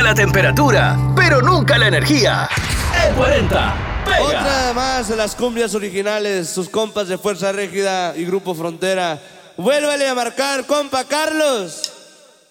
Nunca la temperatura, pero nunca la energía. E40, pega. Otra más de las cumbias originales, sus compas de Fuerza Régida y Grupo Frontera. Vuélvale a marcar, compa Carlos.